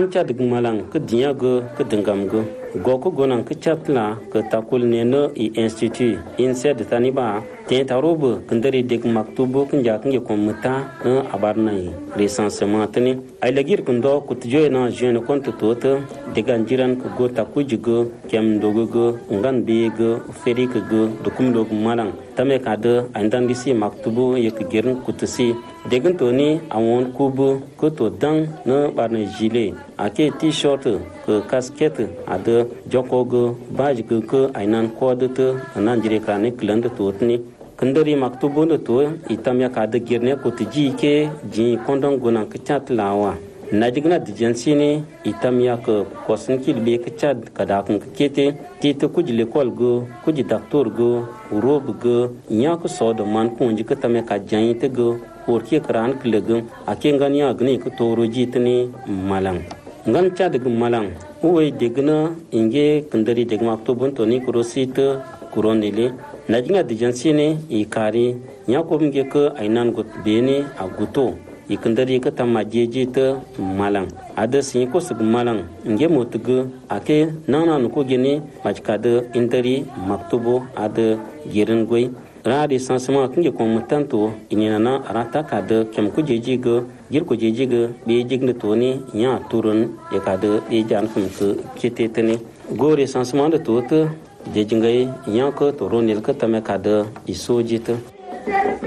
cha dig malang ke dinya go ke dengam go goko gonan ke chatla ke takul ne no I institute inse de taniba te tarobu kendari dig maktubu kinja kinje komuta abarnai recensement tani ay lagir kundo kutjoy na jeune compte tota digan jiran ko go takujigo kem dogogo ngan bego ferik go dokum log malang tame kada andan disi maktubu yek girin kutusi degan toni awon kubu ko to dang no barne gilet ake t-shirt ko casquette ada jokogo baj ko ainan kodete nan jire kane kland totni kendari maktubu no to itamya kada girne kutji ke ji kondong gonan kchat lawa najigna dijansini itamya ko kosin kilbe kchat kada kun kete tite kujle kolgo kuji doctor go rob go nyak so do man kunji katame ka jayite go porki kran klegum akengan ya gne ko toro jitni malang ngan cha de malang uwe degna inge kendari de maktubun toni kurosita kuronile najinga dijansini ikari nyakom ge ko ainan got bene aguto ikendari ka tamajeje ta malang ada sin ko sug malang nge motugo ake nana no ko gene majkada interi maktubo ada girin goy radi sansama kinge ko mutanto inina arata kada kem ko jeje go gir ko jeje go be jigne toni nya turun e kada e jan kum ko kitetene gore sansama da tota jejingai nya ko toronil ka tame kada isojita